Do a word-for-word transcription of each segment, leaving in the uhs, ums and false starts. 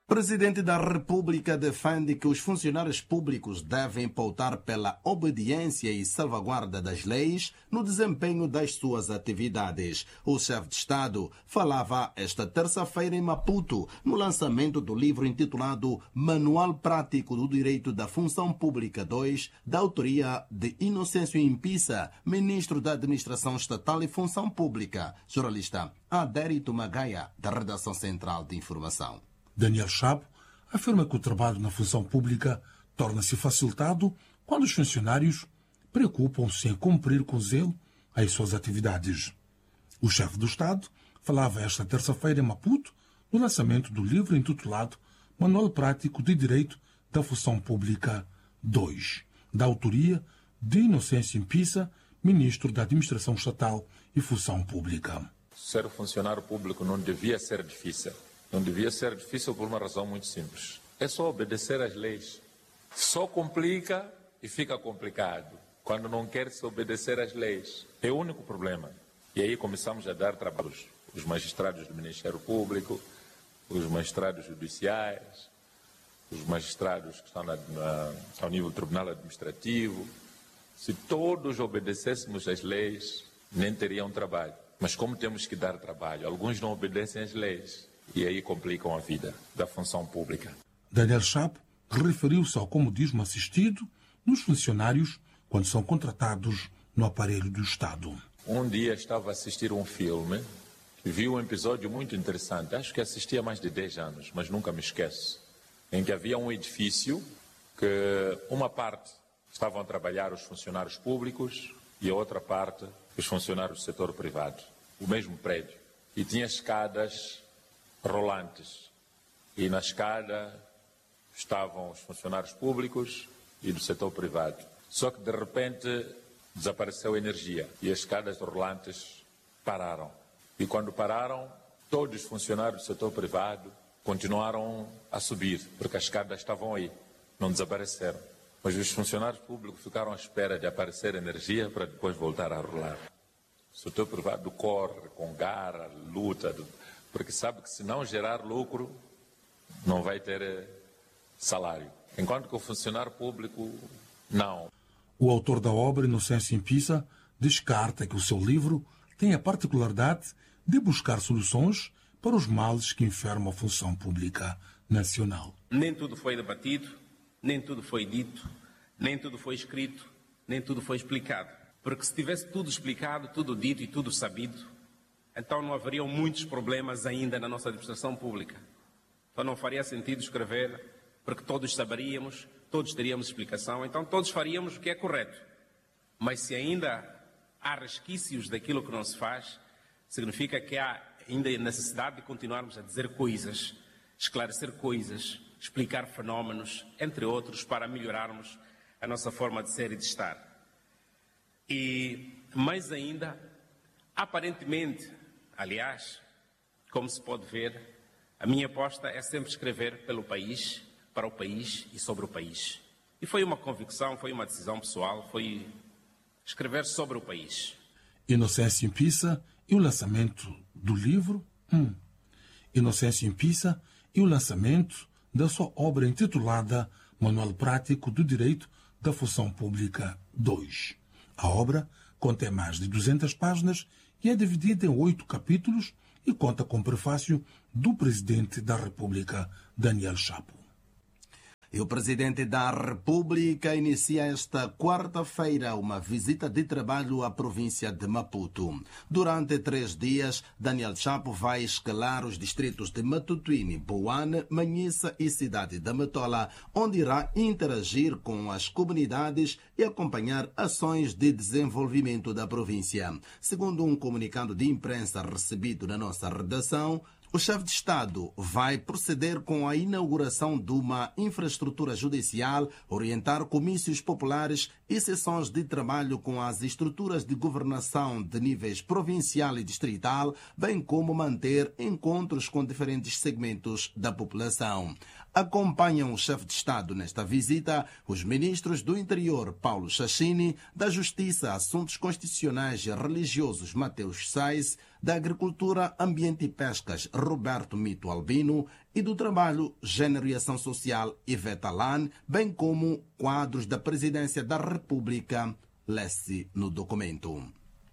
Presidente da República defende que os funcionários públicos devem pautar pela obediência e salvaguarda das leis no desempenho das suas atividades. O chefe de Estado falava esta terça-feira em Maputo, no lançamento do livro intitulado Manual Prático do Direito da Função Pública dois, da autoria de Inocêncio Impisa, ministro da Administração Estatal e Função Pública. Jornalista Adérito Magaia, da Redação Central de Informação. Daniel Chapo afirma que o trabalho na função pública torna-se facilitado quando os funcionários preocupam-se em cumprir com zelo as suas atividades. O chefe do Estado falava esta terça-feira em Maputo no lançamento do livro intitulado Manual Prático de Direito da Função Pública dois, da autoria de Inocêncio Impisa, ministro da Administração Estatal e Função Pública. Ser funcionário público não devia ser difícil. Não devia ser difícil por uma razão muito simples. É só obedecer às leis. Só complica e fica complicado quando não quer se obedecer às leis. É o único problema. E aí começamos a dar trabalhos. Os magistrados do Ministério Público, os magistrados judiciais, os magistrados que estão na, na, ao nível do Tribunal Administrativo. Se todos obedecêssemos às leis, nem teriam trabalho. Mas como temos que dar trabalho? Alguns não obedecem às leis. E aí complicam a vida da função pública. Daniel Chapo referiu-se ao comodismo assistido nos funcionários quando são contratados no aparelho do Estado. Um dia estava a assistir um filme e vi um episódio muito interessante. Acho que assisti há mais de dez anos, mas nunca me esqueço. Em que havia um edifício que uma parte estavam a trabalhar os funcionários públicos e a outra parte os funcionários do setor privado. O mesmo prédio. E tinha escadas rolantes. E na escada estavam os funcionários públicos e do setor privado. Só que de repente desapareceu a energia e as escadas rolantes pararam. E quando pararam, todos os funcionários do setor privado continuaram a subir, porque as escadas estavam aí, não desapareceram. Mas os funcionários públicos ficaram à espera de aparecer energia para depois voltar a rolar. O setor privado corre com garra, luta, porque sabe que se não gerar lucro, não vai ter salário. Enquanto que o funcionário público, não. O autor da obra, Inocêncio Impisa, descarta que o seu livro tem a particularidade de buscar soluções para os males que enfermam a função pública nacional. Nem tudo foi debatido, nem tudo foi dito, nem tudo foi escrito, nem tudo foi explicado. Porque se tivesse tudo explicado, tudo dito e tudo sabido, então não haveriam muitos problemas ainda na nossa administração pública. Então não faria sentido escrever, porque todos saberíamos, todos teríamos explicação, então todos faríamos o que é correto. Mas se ainda há resquícios daquilo que não se faz, significa que há ainda necessidade de continuarmos a dizer coisas, esclarecer coisas, explicar fenómenos, entre outros, para melhorarmos a nossa forma de ser e de estar. E mais ainda, aparentemente, aliás, como se pode ver, a minha aposta é sempre escrever pelo país, para o país e sobre o país. E foi uma convicção, foi uma decisão pessoal, foi escrever sobre o país. Inocêncio Impisa e o lançamento do livro hum. Inocêncio Impisa e o lançamento da sua obra intitulada Manual Prático do Direito da Função Pública dois. A obra contém mais de duzentas páginas e é dividida em oito capítulos e conta com o prefácio do Presidente da República, Daniel Chapo. E o Presidente da República inicia esta quarta-feira uma visita de trabalho à província de Maputo. Durante três dias, Daniel Chapo vai escalar os distritos de Matutuine, Boane, Manhissa e Cidade da Matola, onde irá interagir com as comunidades e acompanhar ações de desenvolvimento da província. Segundo um comunicado de imprensa recebido na nossa redação, o chefe de Estado vai proceder com a inauguração de uma infraestrutura judicial, orientar comícios populares e sessões de trabalho com as estruturas de governação de níveis provincial e distrital, bem como manter encontros com diferentes segmentos da população. Acompanham o chefe de Estado nesta visita os ministros do Interior, Paulo Chachini, da Justiça, Assuntos Constitucionais e Religiosos, Mateus Sais, da Agricultura, Ambiente e Pescas, Roberto Mito Albino, e do Trabalho, Gênero e Ação Social, Ivete Alan, bem como quadros da Presidência da República, lê-se no documento.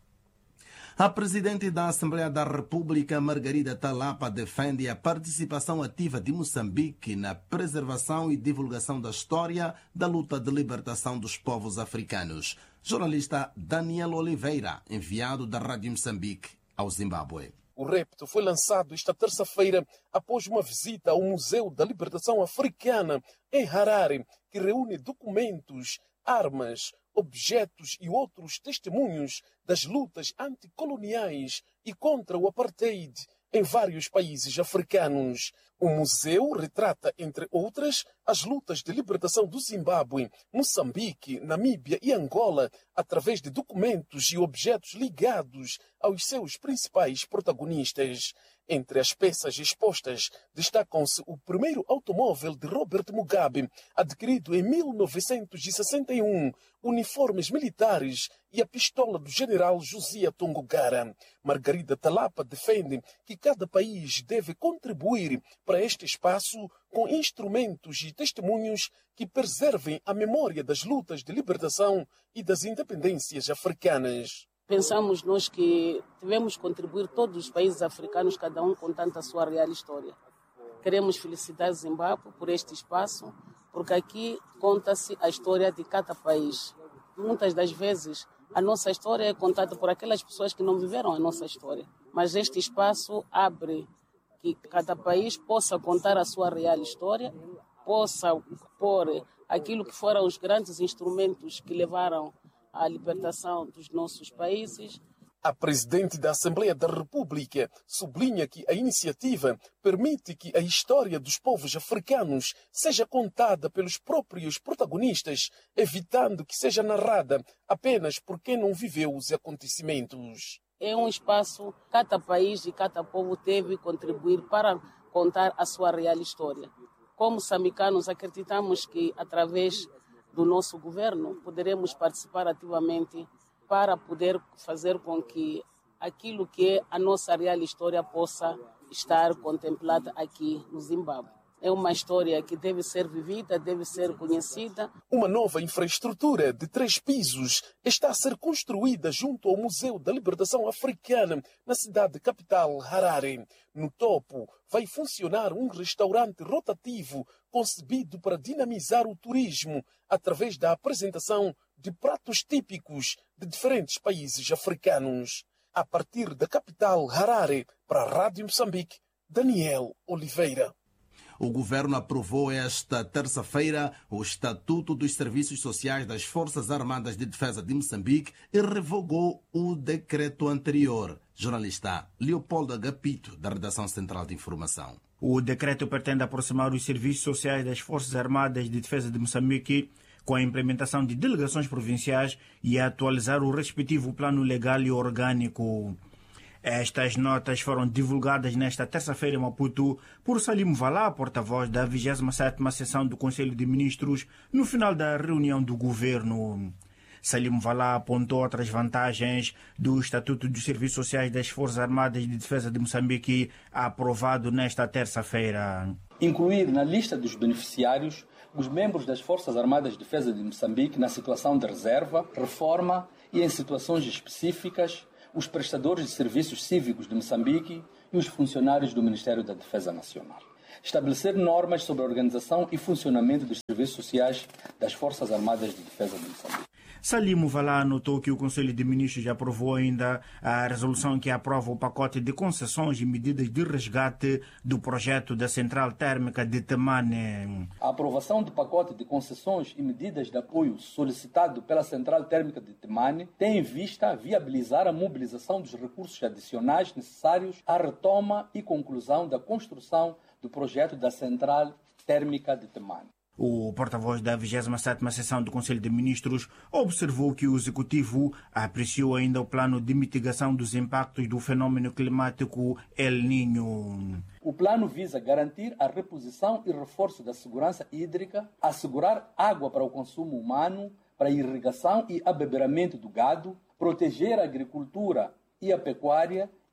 A Presidente da Assembleia da República, Margarida Talapa, defende a participação ativa de Moçambique na preservação e divulgação da história da luta de libertação dos povos africanos. Jornalista Daniel Oliveira, enviado da Rádio Moçambique ao Zimbábue. O repto foi lançado esta terça-feira após uma visita ao Museu da Libertação Africana em Harare, que reúne documentos, armas, objetos e outros testemunhos das lutas anticoloniais e contra o apartheid em vários países africanos. O museu retrata, entre outras, as lutas de libertação do Zimbábue, Moçambique, Namíbia e Angola, através de documentos e objetos ligados aos seus principais protagonistas. Entre as peças expostas, destacam-se o primeiro automóvel de Robert Mugabe, adquirido em mil novecentos e sessenta e um, uniformes militares e a pistola do general Josiah Tongogara. Margarida Talapa defende que cada país deve contribuir para este espaço com instrumentos e testemunhos que preservem a memória das lutas de libertação e das independências africanas. Pensamos nós que devemos contribuir todos os países africanos, cada um contando a sua real história. Queremos felicitar Zimbábue por este espaço, porque aqui conta-se a história de cada país. Muitas das vezes a nossa história é contada por aquelas pessoas que não viveram a nossa história. Mas este espaço abre que cada país possa contar a sua real história, possa pôr aquilo que foram os grandes instrumentos que levaram à libertação dos nossos países. A Presidente da Assembleia da República sublinha que a iniciativa permite que a história dos povos africanos seja contada pelos próprios protagonistas, evitando que seja narrada apenas por quem não viveu os acontecimentos. É um espaço, cada país e cada povo deve contribuir para contar a sua real história. Como moçambicanos, acreditamos que, através do nosso governo, poderemos participar ativamente para poder fazer com que aquilo que é a nossa real história possa estar contemplada aqui no Zimbábue. É uma história que deve ser vivida, deve ser conhecida. Uma nova infraestrutura de três pisos está a ser construída junto ao Museu da Libertação Africana, na cidade capital, Harare. No topo, vai funcionar um restaurante rotativo concebido para dinamizar o turismo através da apresentação de pratos típicos de diferentes países africanos. A partir da capital, Harare, para a Rádio Moçambique, Daniel Oliveira. O governo aprovou esta terça-feira o Estatuto dos Serviços Sociais das Forças Armadas de Defesa de Moçambique e revogou o decreto anterior. Jornalista Leopoldo Agapito, da Redação Central de Informação. O decreto pretende aproximar os serviços sociais das Forças Armadas de Defesa de Moçambique com a implementação de delegações provinciais e atualizar o respectivo plano legal e orgânico. Estas notas foram divulgadas nesta terça-feira em Maputo por Salim Valá, porta-voz da vigésima sétima Sessão do Conselho de Ministros, no final da reunião do governo. Salim Valá apontou outras vantagens do Estatuto dos Serviços Sociais das Forças Armadas de Defesa de Moçambique, aprovado nesta terça-feira. Incluir na lista dos beneficiários os membros das Forças Armadas de Defesa de Moçambique na situação de reserva, reforma e em situações específicas, os prestadores de serviços cívicos de Moçambique e os funcionários do Ministério da Defesa Nacional. Estabelecer normas sobre a organização e funcionamento dos serviços sociais das Forças Armadas de Defesa de Moçambique. Salim Valá anotou que o Conselho de Ministros já aprovou ainda a resolução que aprova o pacote de concessões e medidas de resgate do projeto da Central Térmica de Temane. A aprovação do pacote de concessões e medidas de apoio solicitado pela Central Térmica de Temane tem em vista viabilizar a mobilização dos recursos adicionais necessários à retoma e conclusão da construção do projeto da Central Térmica de Temane. O porta-voz da vigésima sétima Sessão do Conselho de Ministros observou que o Executivo apreciou ainda o plano de mitigação dos impactos do fenômeno climático El Niño. O plano visa garantir a reposição e reforço da segurança hídrica, assegurar água para o consumo humano, para a irrigação e abeberamento do gado, proteger a agricultura e a pecuária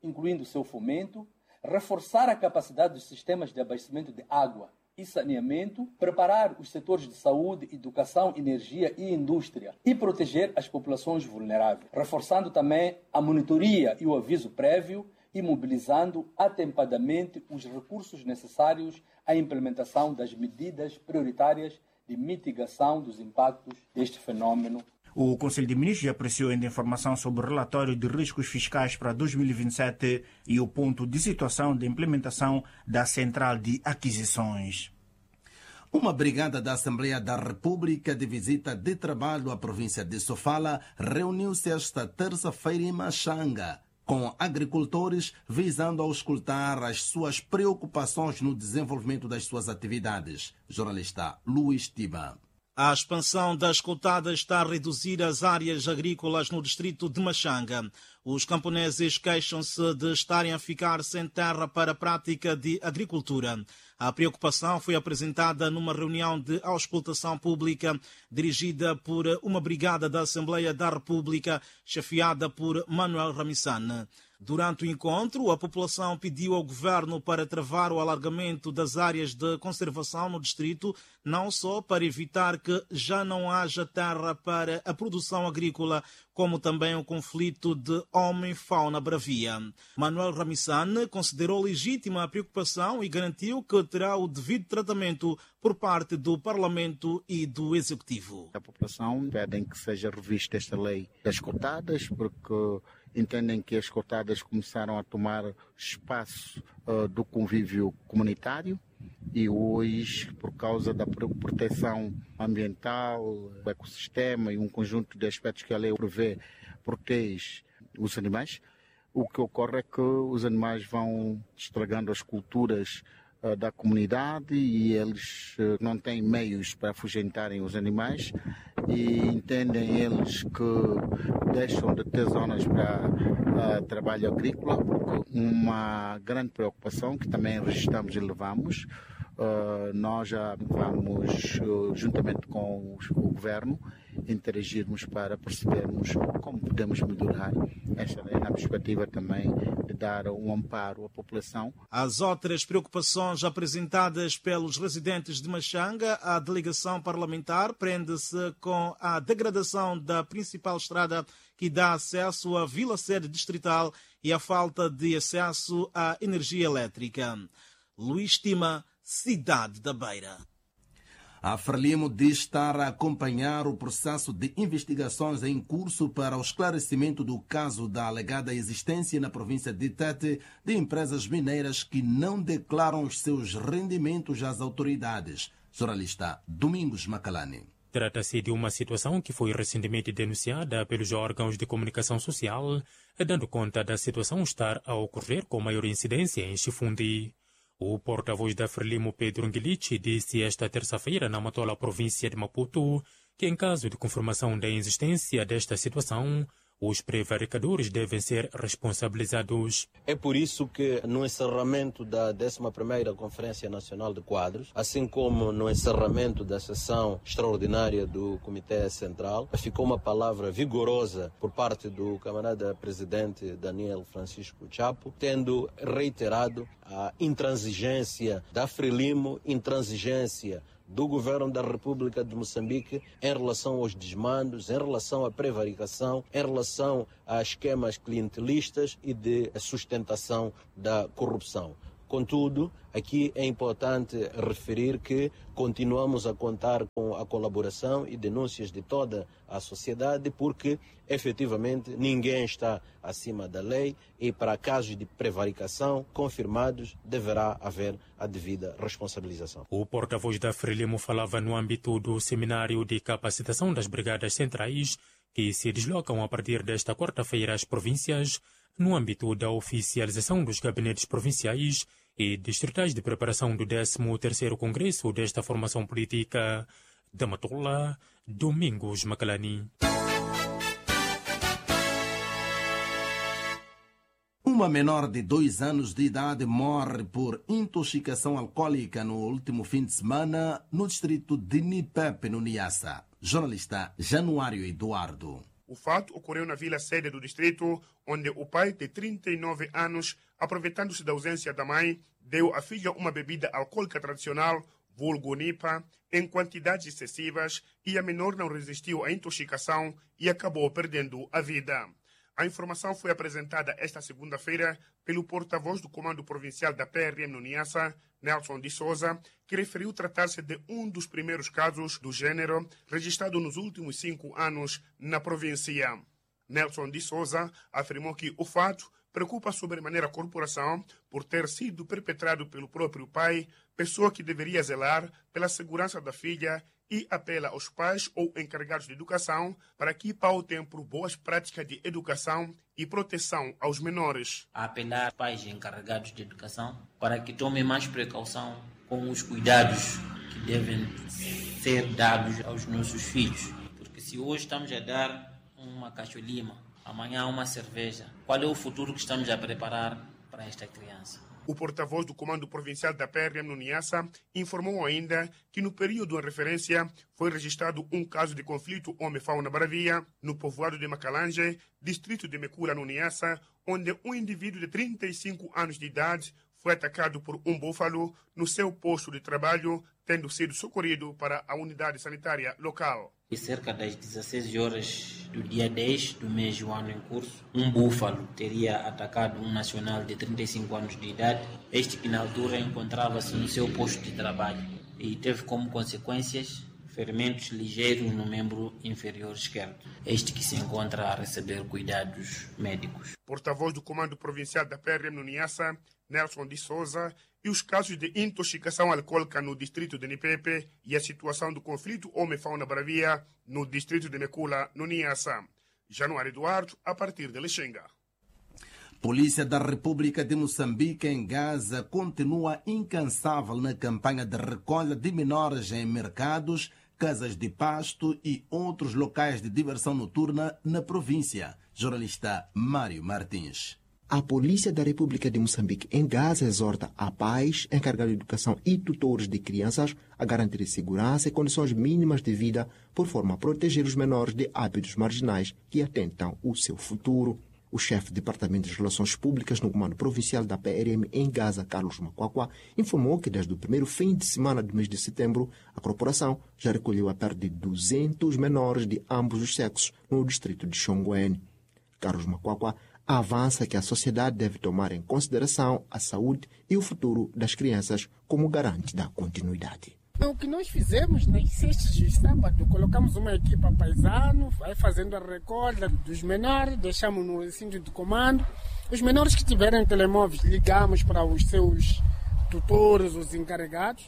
incluindo o seu fomento, reforçar a capacidade dos sistemas de abastecimento de água e saneamento, preparar os setores de saúde, educação, energia e indústria e proteger as populações vulneráveis, reforçando também a monitoria e o aviso prévio e mobilizando atempadamente os recursos necessários à implementação das medidas prioritárias de mitigação dos impactos deste fenômeno. O Conselho de Ministros apreciou ainda informação sobre o relatório de riscos fiscais para dois mil e vinte e sete e o ponto de situação de implementação da Central de Aquisições. Uma brigada da Assembleia da República de visita de trabalho à província de Sofala reuniu-se esta terça-feira em Machanga com agricultores visando auscultar as suas preocupações no desenvolvimento das suas atividades. Jornalista Luís Tima. A expansão das cotadas está a reduzir as áreas agrícolas no distrito de Machanga. Os camponeses queixam-se de estarem a ficar sem terra para a prática de agricultura. A preocupação foi apresentada numa reunião de auscultação pública dirigida por uma brigada da Assembleia da República, chefiada por Manuel Ramissane. Durante o encontro, a população pediu ao governo para travar o alargamento das áreas de conservação no distrito, não só para evitar que já não haja terra para a produção agrícola, como também o conflito de homem-fauna bravia. Manuel Ramissane considerou legítima a preocupação e garantiu que terá o devido tratamento por parte do Parlamento e do Executivo. A população pede que seja revista esta lei das cotadas, porque entendem que as cotadas começaram a tomar espaço uh, do convívio comunitário e hoje, por causa da proteção ambiental, do ecossistema e um conjunto de aspectos que a lei prevê, protege os animais, o que ocorre é que os animais vão estragando as culturas uh, da comunidade e eles uh, não têm meios para afugentarem os animais e entendem eles que deixam de ter zonas para uh, trabalho agrícola, porque uma grande preocupação que também registramos e levamos, uh, nós já vamos, uh, juntamente com o governo, interagirmos para percebermos como podemos melhorar esta lei, na perspectiva também de dar um amparo à população. As outras preocupações apresentadas pelos residentes de Machanga, a delegação parlamentar prende-se com a degradação da principal estrada que dá acesso à vila-sede distrital e a falta de acesso à energia elétrica. Luís Tima, Cidade da Beira. A Frelimo diz estar a acompanhar o processo de investigações em curso para o esclarecimento do caso da alegada existência na província de Tete de empresas mineiras que não declaram os seus rendimentos às autoridades. Jornalista Domingos Macalani. Trata-se de uma situação que foi recentemente denunciada pelos órgãos de comunicação social, dando conta da situação estar a ocorrer com maior incidência em Chifundi. O porta-voz da Frelimo, Pedro Nguilichi, disse esta terça-feira na Matola, província de Maputo, que em caso de confirmação da existência desta situação, os prevaricadores devem ser responsabilizados. É por isso que no encerramento da décima primeira Conferência Nacional de Quadros, assim como no encerramento da sessão extraordinária do Comitê Central, ficou uma palavra vigorosa por parte do camarada presidente Daniel Francisco Chapo, tendo reiterado a intransigência da Frelimo, intransigência do governo da República de Moçambique em relação aos desmandos, em relação à prevaricação, em relação a esquemas clientelistas e de sustentação da corrupção. Contudo, aqui é importante referir que continuamos a contar com a colaboração e denúncias de toda a sociedade, porque efetivamente ninguém está acima da lei e para casos de prevaricação confirmados deverá haver a devida responsabilização. O porta-voz da Frelimo falava no âmbito do seminário de capacitação das brigadas centrais que se deslocam a partir desta quarta-feira às províncias no âmbito da oficialização dos gabinetes provinciais e distritais de preparação do décimo terceiro Congresso desta formação política. Da Matola, Domingos Macalani. Uma menor de dois anos de idade morre por intoxicação alcoólica no último fim de semana no distrito de Nipepe, no Niassa. Jornalista Januário Eduardo. O fato ocorreu na vila sede do distrito, onde o pai, de trinta e nove anos, aproveitando-se da ausência da mãe, deu à filha uma bebida alcoólica tradicional, vulgo nipa, em quantidades excessivas, e a menor não resistiu à intoxicação e acabou perdendo a vida. A informação foi apresentada esta segunda-feira pelo porta-voz do Comando Provincial da P R M no Niassa, Nelson de Souza, que referiu tratar-se de um dos primeiros casos do gênero registrado nos últimos cinco anos na província. Nelson de Souza afirmou que o fato preocupa sobremaneira a corporação por ter sido perpetrado pelo próprio pai, pessoa que deveria zelar pela segurança da filha, e apela aos pais ou encarregados de educação para que pautem por boas práticas de educação e proteção aos menores. A apelar aos pais e encarregados de educação para que tomem mais precaução com os cuidados que devem ser dados aos nossos filhos. Porque se hoje estamos a dar uma cacholima, amanhã uma cerveja, qual é o futuro que estamos a preparar para esta criança? O porta-voz do Comando Provincial da P R M no Niassa informou ainda que no período em referência foi registrado um caso de conflito homem-fauna-bravia no povoado de Macalange, distrito de Mecula no Niassa, onde um indivíduo de trinta e cinco anos de idade foi atacado por um búfalo no seu posto de trabalho, tendo sido socorrido para a unidade sanitária local. E cerca das dezesseis horas do dia dez do mês do ano em curso, um búfalo teria atacado um nacional de trinta e cinco anos de idade, este que na altura encontrava-se no seu posto de trabalho e teve como consequências ferimentos ligeiros no membro inferior esquerdo, este que se encontra a receber cuidados médicos. Porta-voz do Comando Provincial da P R M no Niassa, Nelson de Souza, e os casos de intoxicação alcoólica no distrito de Nipepe e a situação do conflito homem-fauna-bravia no distrito de Mecula, no Niassa. Januário Eduardo, a partir de Lixinga. Polícia da República de Moçambique, em Gaza, continua incansável na campanha de recolha de menores em mercados, casas de pasto e outros locais de diversão noturna na província. Jornalista Mário Martins. A Polícia da República de Moçambique em Gaza exorta a pais, encarregados de educação e tutores de crianças a garantir segurança e condições mínimas de vida por forma a proteger os menores de hábitos marginais que atentam o seu futuro. O chefe do Departamento de Relações Públicas no Comando Provincial da P R M em Gaza, Carlos Macuacua, informou que desde o primeiro fim de semana do mês de setembro, a corporação já recolheu a perto de duzentos menores de ambos os sexos no distrito de Xongoene. Carlos Macuacua avança que a sociedade deve tomar em consideração a saúde e o futuro das crianças como garante da continuidade. O que nós fizemos nas sextas de sábado, colocamos uma equipa paisano, vai fazendo a recolha dos menores, deixamos no recinto de comando. Os menores que tiverem telemóveis, ligamos para os seus tutores, os encarregados,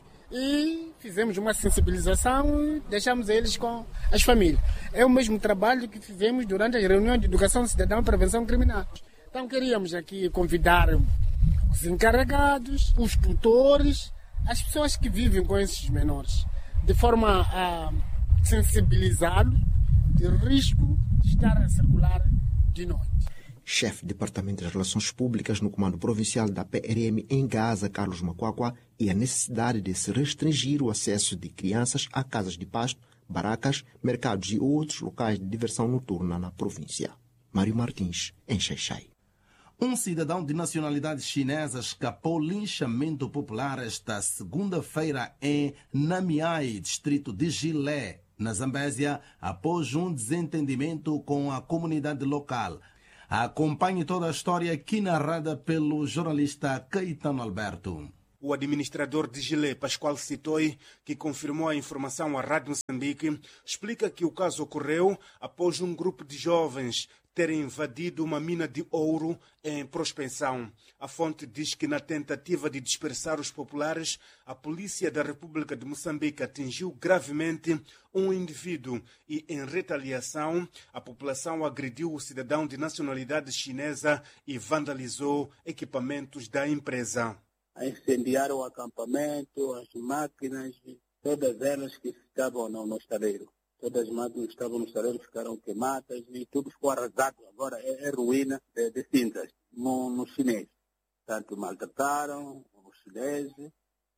e fizemos uma sensibilização e deixamos eles com as famílias. É o mesmo trabalho que fizemos durante as reuniões de educação cidadã e prevenção criminal. Então queríamos aqui convidar os encarregados, os tutores, as pessoas que vivem com esses menores, de forma a sensibilizá-los de risco de estar a circular de noite. Chefe do Departamento de Relações Públicas no Comando Provincial da P R M em Gaza, Carlos Macuacua, e a necessidade de se restringir o acesso de crianças a casas de pasto, barracas, mercados e outros locais de diversão noturna na província. Mário Martins, em Xai-Xai. Um cidadão de nacionalidade chinesa escapou linchamento popular esta segunda-feira em Namiai, distrito de Gilé, na Zambésia, após um desentendimento com a comunidade local. Acompanhe toda a história aqui narrada pelo jornalista Caetano Alberto. O administrador de Gilé, Pascoal Citoi, que confirmou a informação à Rádio Moçambique, explica que o caso ocorreu após um grupo de jovens terem invadido uma mina de ouro em Prospensão. A fonte diz que na tentativa de dispersar os populares, a polícia da República de Moçambique atingiu gravemente um indivíduo e, em retaliação, a população agrediu o cidadão de nacionalidade chinesa e vandalizou equipamentos da empresa. Incendiaram o acampamento, as máquinas, todas elas que estavam no, no estaleiro. Todas as máquinas que estavam no estaleiro ficaram queimadas e tudo ficou arrasado. Agora é, é ruína de, de cinzas no, no chinês. Tanto maltrataram os chineses.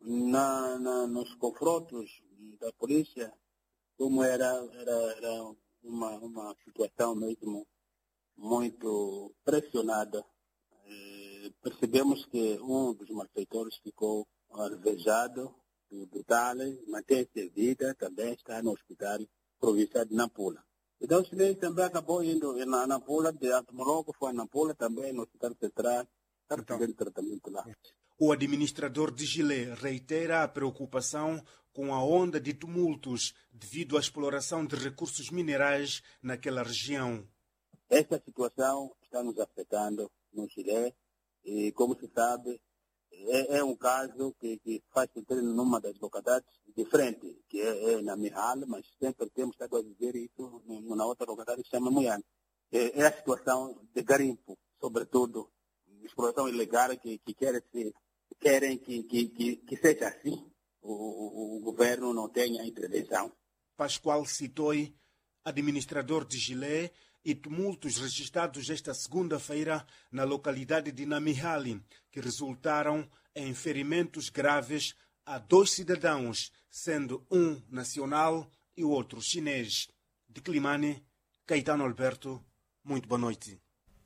Na, na, nos confrontos da polícia, como era, era, era uma, uma situação mesmo muito pressionada. E percebemos que um dos malfeitores ficou alvejado do, do Tale, mantém-se em vida, também está no hospital provincial de Nampula. Então o chinês também acabou indo na Nampula, de Atumoloco foi a Nampula, também no hospital central, está recebendo tratamento lá. O administrador de Gilé reitera a preocupação com a onda de tumultos devido à exploração de recursos minerais naquela região. Essa situação está nos afetando no Chile e, como se sabe, é, é um caso que, que faz sentido numa das localidades de frente, que é, é na Mihal, mas sempre temos estado a dizer isso na outra localidade que se chama Muiane. É, é a situação de garimpo, sobretudo, exploração ilegal que, que querem, se, querem que, que, que, que seja assim, o, o, o governo não tenha intervenção. Pascoal Sitoi, administrador de Gilé, e tumultos registrados esta segunda-feira na localidade de Namihali, que resultaram em ferimentos graves a dois cidadãos, sendo um nacional e o outro chinês. De Climane, Caetano Alberto, muito boa noite.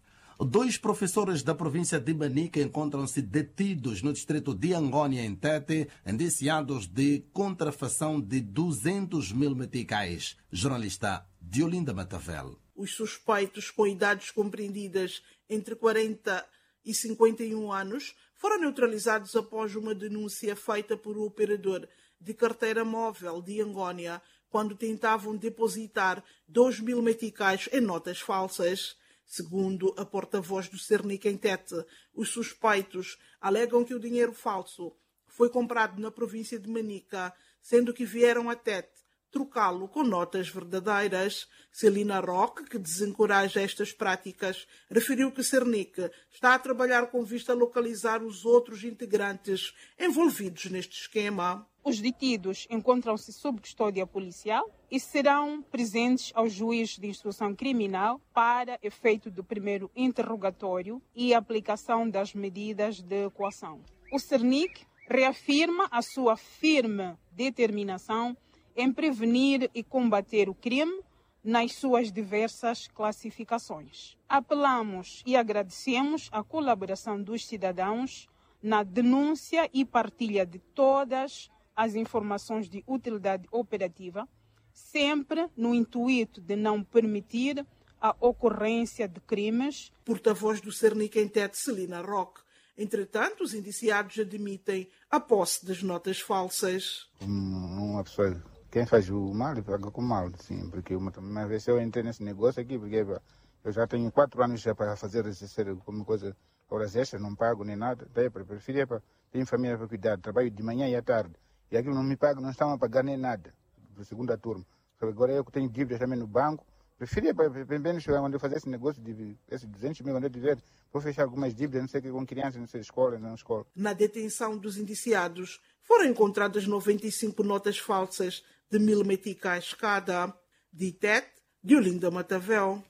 Dois professores da província de Manica encontram-se detidos no distrito de Angônia, em Tete, indiciados de contrafação de duzentos mil meticais. Jornalista Diolinda Matavel. Os suspeitos, com idades compreendidas entre quarenta e cinquenta e um anos, foram neutralizados após uma denúncia feita por um operador de carteira móvel de Angônia, quando tentavam depositar dois mil meticais em notas falsas. Segundo a porta-voz do Cernic em Tete, os suspeitos alegam que o dinheiro falso foi comprado na província de Manica, sendo que vieram a Tete trocá-lo com notas verdadeiras. Celina Roque, que desencoraja estas práticas, referiu que Cernic está a trabalhar com vista a localizar os outros integrantes envolvidos neste esquema. Os detidos encontram-se sob custódia policial e serão presentes ao juiz de instrução criminal para efeito do primeiro interrogatório e aplicação das medidas de coação. O Cernic reafirma a sua firme determinação em prevenir e combater o crime nas suas diversas classificações. Apelamos e agradecemos a colaboração dos cidadãos na denúncia e partilha de todas as informações de utilidade operativa, sempre no intuito de não permitir a ocorrência de crimes. Porta-voz do Cernic em Tete, Celina Roque. Entretanto, os indiciados admitem a posse das notas falsas. Uma pessoa, quem faz o mal, paga com mal, sim, porque uma, uma vez eu entrei nesse negócio aqui, porque eu já tenho quatro anos já para fazer registro como coisa, horas extras, não pago nem nada, daí para preferir, para, tenho família para cuidar, trabalho de manhã e à tarde, e aquilo não me paga, não estão a pagar nem nada, para a segunda turma. Agora eu que tenho dívidas também no banco, preferia para menos quando eu fazer esse negócio de esses duzentos mil, quando eu tiver, vou fechar algumas dívidas, não sei o que, com crianças, não sei, escola, não escola. Na detenção dos indiciados, foram encontradas noventa e cinco notas falsas de mil meticais cada. De Tete, Diolinda Matavel.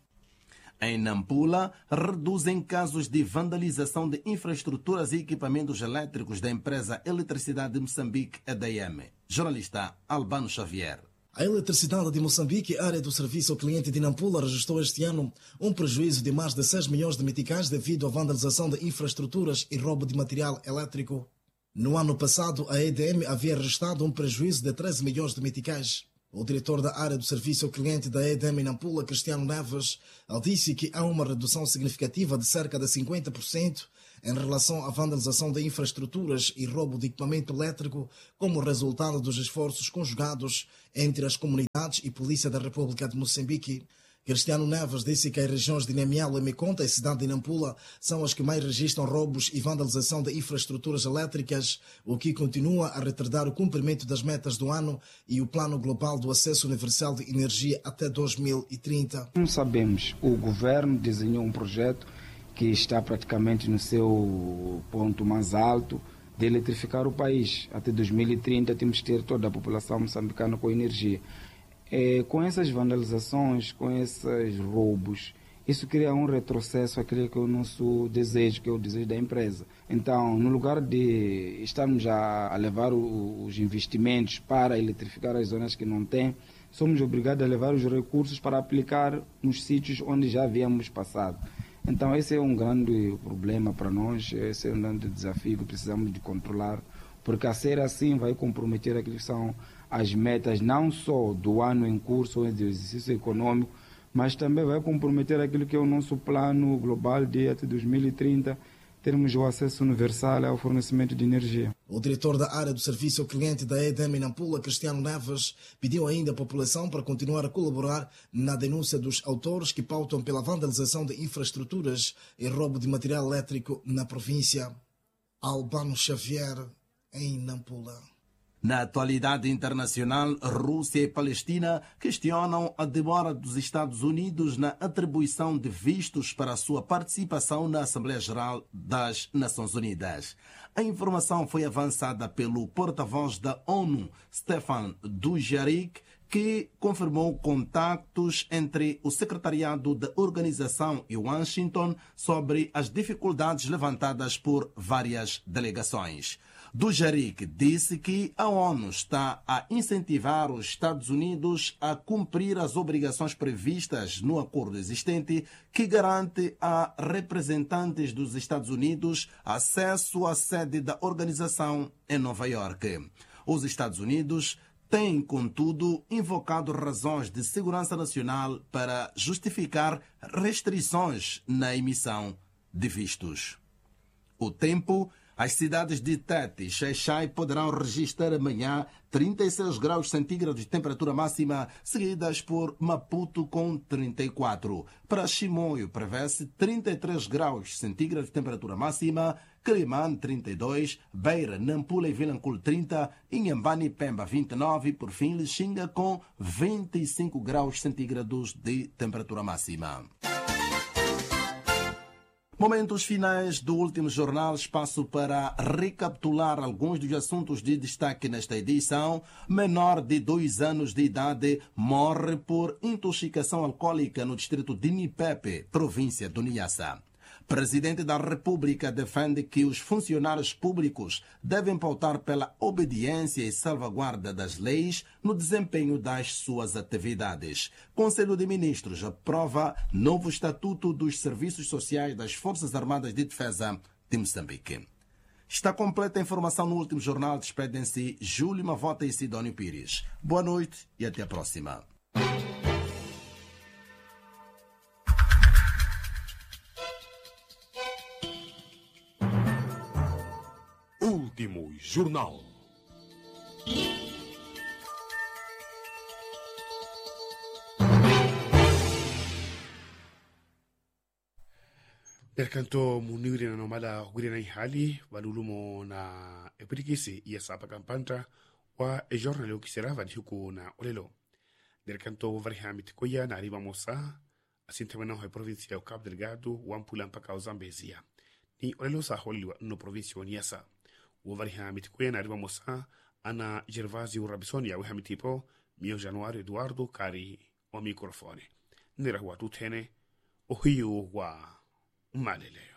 Em Nampula, reduzem casos de vandalização de infraestruturas e equipamentos elétricos da empresa Eletricidade de Moçambique, E D M. Jornalista Albano Xavier. A Eletricidade de Moçambique, área do serviço ao cliente de Nampula, registrou este ano um prejuízo de mais de seis milhões de meticais devido à vandalização de infraestruturas e roubo de material elétrico. No ano passado, a E D M havia registrado um prejuízo de treze milhões de meticais. O diretor da área do serviço ao cliente da E D M em Nampula, Cristiano Neves, disse que há uma redução significativa de cerca de cinquenta por cento em relação à vandalização de infraestruturas e roubo de equipamento elétrico como resultado dos esforços conjugados entre as comunidades e Polícia da República de Moçambique. Cristiano Neves disse que as regiões de Namialo e Meconta e cidade de Nampula são as que mais registram roubos e vandalização de infraestruturas elétricas, o que continua a retardar o cumprimento das metas do ano e o Plano Global do Acesso Universal de Energia até dois mil e trinta. Como sabemos, o governo desenhou um projeto que está praticamente no seu ponto mais alto de eletrificar o país. Até dois mil e trinta temos que ter toda a população moçambicana com energia. É, com essas vandalizações, com esses roubos isso cria um retrocesso àquele que é o nosso desejo, que é o desejo da empresa. Então, no lugar de estarmos a, a levar o, os investimentos para eletrificar as zonas que não têm, somos obrigados a levar os recursos para aplicar nos sítios onde já havíamos passado. Então, esse é um grande problema para nós, esse é um grande desafio que precisamos de controlar, porque a ser assim vai comprometer aquilo que são as metas não só do ano em curso ou do exercício econômico, mas também vai comprometer aquilo que é o nosso plano global de até dois mil e trinta, termos o acesso universal ao fornecimento de energia. O diretor da área do serviço ao cliente da EDEM em Nampula, Cristiano Neves, pediu ainda à população para continuar a colaborar na denúncia dos autores que pautam pela vandalização de infraestruturas e roubo de material elétrico na província. Albano Xavier, em Nampula. Na atualidade internacional, Rússia e Palestina questionam a demora dos Estados Unidos na atribuição de vistos para a sua participação na Assembleia Geral das Nações Unidas. A informação foi avançada pelo porta-voz da ONU, Stefan Dujarric, que confirmou contactos entre o secretariado da organização e Washington sobre as dificuldades levantadas por várias delegações. Dujarric disse que a ONU está a incentivar os Estados Unidos a cumprir as obrigações previstas no acordo existente que garante a representantes dos Estados Unidos acesso à sede da organização em Nova Iorque. Os Estados Unidos têm, contudo, invocado razões de segurança nacional para justificar restrições na emissão de vistos. O tempo. As cidades de Tete e Xai-Xai poderão registrar amanhã trinta e seis graus centígrados de temperatura máxima, seguidas por Maputo com trinta e quatro. Para Chimoio, prevê-se trinta e três graus centígrados de temperatura máxima, Quelimane trinta e dois, Beira, Nampula e Vilanculo trinta, Inhambane e Pemba vinte e nove, por fim Lixinga com vinte e cinco graus centígrados de temperatura máxima. Momentos finais do último jornal, espaço para recapitular alguns dos assuntos de destaque nesta edição. Menor de dois anos de idade morre por intoxicação alcoólica no distrito de Nipepe, província do Niassa. Presidente da República defende que os funcionários públicos devem pautar pela obediência e salvaguarda das leis no desempenho das suas atividades. Conselho de Ministros aprova novo Estatuto dos Serviços Sociais das Forças Armadas de Defesa de Moçambique. Está completa a informação no último jornal. Despedem-se Júlio Mavota e Sidónio Pires. Boa noite e até a próxima. Último jornal. Perkanto muniri na nomala guri na hali walulumo na epirikisi iya sapa kampanta wa e jornal que será va dihuku na olelo. Derkanto varhamit koya na riba mosa asintemana ho província o Cabo Delgado wampula mpaka Zambezia. Ni olelo sa holi no província Niassa. Wavarhamit koya na riba mosa ana Gervasio Rabisoni au hamitipo mio Januário Eduardo Cari o microfone. Nera wa tutene o hiu wa Malele.